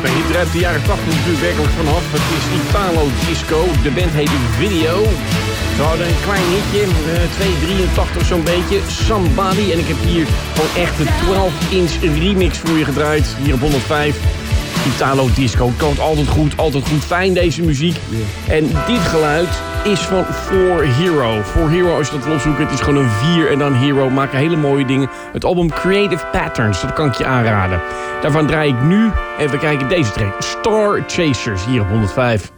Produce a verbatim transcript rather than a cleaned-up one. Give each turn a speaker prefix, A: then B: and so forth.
A: een hit uit de jaren tachtig natuurlijk werkelijk vanaf. Het is Italo Disco. De band heet Video. Ze hadden een klein hitje, uh, twee drieëntachtig zo'n beetje. Somebody. En ik heb hier gewoon echt de twaalf inch remix voor je gedraaid. Hier op honderdvijf. Italo Disco. Klinkt altijd goed, altijd goed. Fijn deze muziek. Yeah. En dit geluid is van four hero. four hero, als je dat loszoekt, het is gewoon een vier en dan Hero. Maken hele mooie dingen. Het album Creative Patterns, dat kan ik je aanraden. Daarvan draai ik nu, even kijken, deze track. Star Chasers, hier op honderdvijf.